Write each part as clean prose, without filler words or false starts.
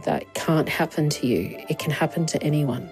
that can't happen to you. It can happen to anyone.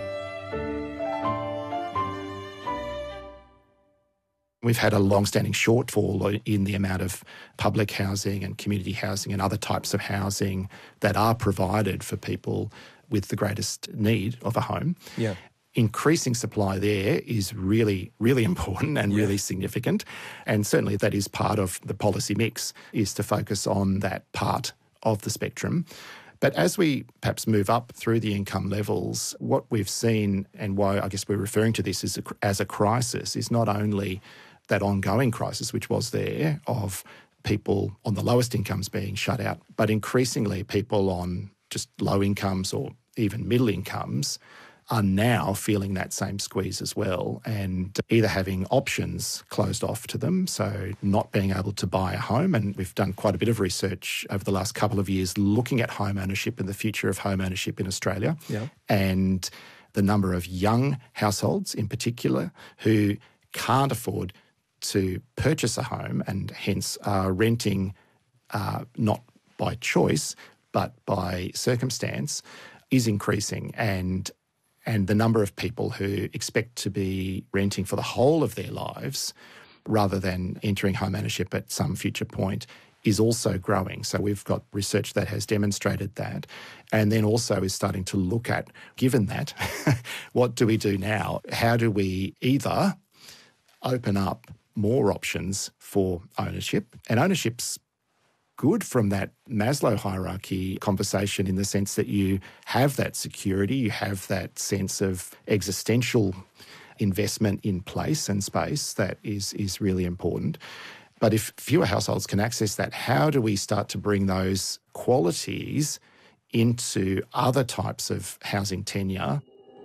We've had a long-standing shortfall in the amount of public housing and community housing and other types of housing that are provided for people with the greatest need of a home. Yeah. Increasing supply there is really, really important and really significant. And certainly that is part of the policy mix, is to focus on that part of the spectrum. But as we perhaps move up through the income levels, what we've seen, and why I guess we're referring to this as a crisis, is not only that ongoing crisis, which was there, of people on the lowest incomes being shut out, but increasingly people on just low incomes or even middle incomes are now feeling that same squeeze as well, and either having options closed off to them, so not being able to buy a home. And we've done quite a bit of research over the last couple of years looking at home ownership and the future of home ownership in Australia, and the number of young households in particular who can't afford to purchase a home and hence are renting not by choice but by circumstance is increasing, and the number of people who expect to be renting for the whole of their lives rather than entering home ownership at some future point is also growing. So we've got research that has demonstrated that, and then also is starting to look at, given that, what do we do now? How do we either open up more options for ownership? And ownership's good from that Maslow hierarchy conversation, in the sense that you have that security, you have that sense of existential investment in place and space that is really important. But if fewer households can access that, how do we start to bring those qualities into other types of housing tenure?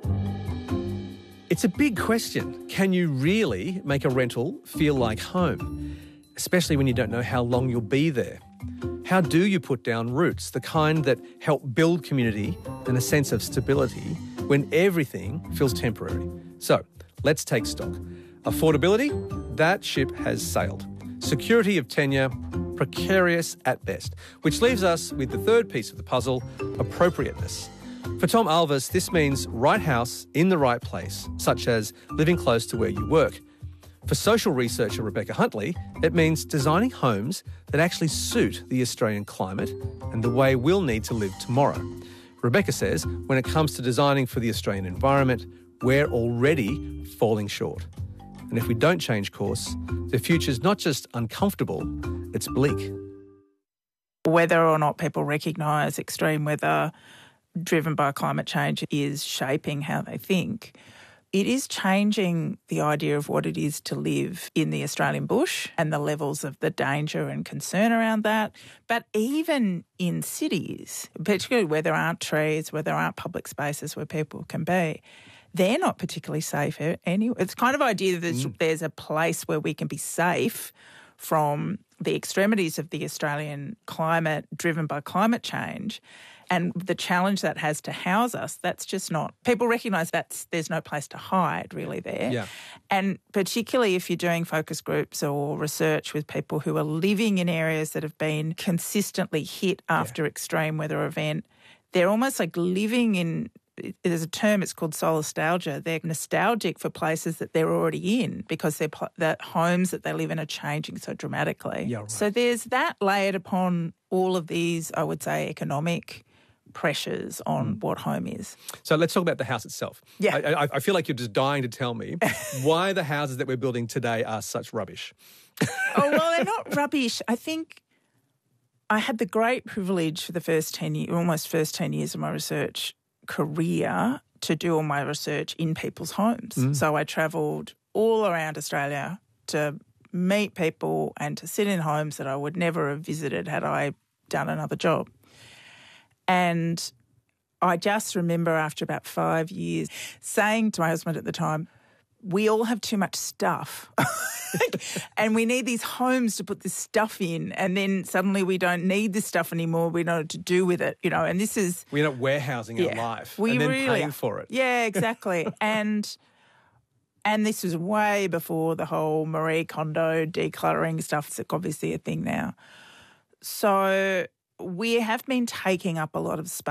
It's a big question. Can you really make a rental feel like home? Especially when you don't know how long you'll be there. How do you put down roots, the kind that help build community and a sense of stability when everything feels temporary? So, let's take stock. Affordability? That ship has sailed. Security of tenure? Precarious at best. Which leaves us with the third piece of the puzzle, appropriateness. For Tom Alvis, this means right house in the right place, such as living close to where you work. For social researcher Rebecca Huntley, it means designing homes that actually suit the Australian climate and the way we'll need to live tomorrow. Rebecca says when it comes to designing for the Australian environment, we're already falling short. And if we don't change course, the future's not just uncomfortable, it's bleak. Whether or not people recognise extreme weather driven by climate change is shaping how they think, it is changing the idea of what it is to live in the Australian bush and the levels of the danger and concern around that. But even in cities, particularly where there aren't trees, where there aren't public spaces where people can be, they're not particularly safe anyway. It's kind of idea that there's a place where we can be safe from the extremities of the Australian climate driven by climate change. And the challenge that has to house us, that's just not... People recognise that there's no place to hide really there. Yeah. And particularly if you're doing focus groups or research with people who are living in areas that have been consistently hit after extreme weather event, they're almost like living in... There's a term, it's called solastalgia. They're nostalgic for places that they're already in because the homes that they live in are changing so dramatically. Yeah, right. So there's that layered upon all of these, I would say, economic pressures on what home is. So let's talk about the house itself. Yeah. I feel like you're just dying to tell me why the houses that we're building today are such rubbish. Oh, well, they're not rubbish. I think I had the great privilege for the first 10 years of my research career to do all my research in people's homes. So I travelled all around Australia to meet people and to sit in homes that I would never have visited had I done another job. And I just remember after about 5 years saying to my husband at the time, we all have too much stuff and we need these homes to put this stuff in, and then suddenly we don't need this stuff anymore. We know what to do with it, and this is... We're not warehousing our life and then paying for it. Yeah, exactly. and this was way before the whole Marie Kondo decluttering stuff. It's obviously a thing now. So we have been taking up a lot of space